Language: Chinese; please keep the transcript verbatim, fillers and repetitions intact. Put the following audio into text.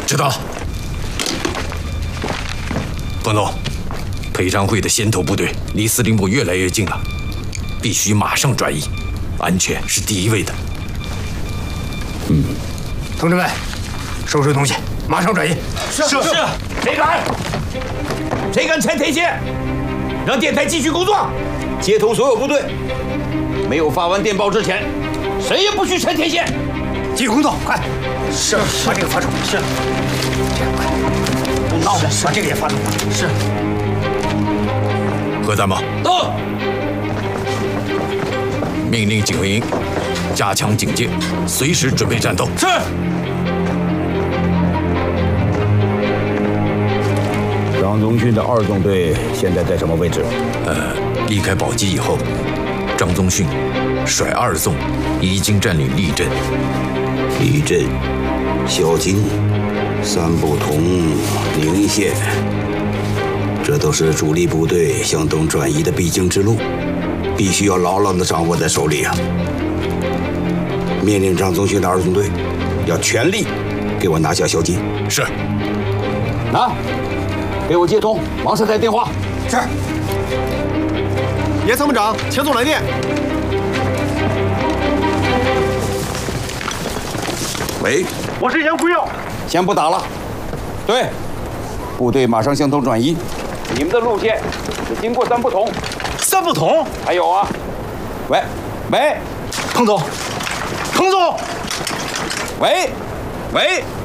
知道了。彭总，裴昌会的先头部队离司令部越来越近了，必须马上转移，安全是第一位的。 嗯， 同志们，收拾东西，马上转移。 是是是。谁敢？谁敢拆天线？让电台继续工作，接通所有部队。没有发完电报之前，谁也不许拆天线。 继续工作，快！是，把这个发出。是。这样快。不闹了，把这个也发出。是。 何参谋， 到。 命令警卫营加强警戒，随时准备战斗。 是。 张宗逊的二纵队现在在什么位置？ 呃，离开宝鸡以后，张宗逊率二纵已经占领立镇。 立镇、孝金、三不同、宁县，这都是主力部队向东转移的必经之路，必须要牢牢地掌握在手里啊！命令张宗逊的二纵队要全力给我拿下孝金。 是。 拿，给我接通王太太电话。 是。 叶参谋长，钱总来电。 喂， 我是杨奎耀。 先不打了。对，部队马上向东转移。你们的路线是经过三不同。 三不同？ 还有啊。喂，喂， 彭总，彭总， 喂，喂。